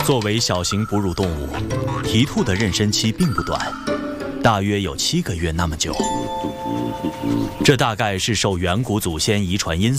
作为小型哺乳动物，蹄兔的妊娠期并不短，大约有7个月那么久。这大概是受远古祖先遗传因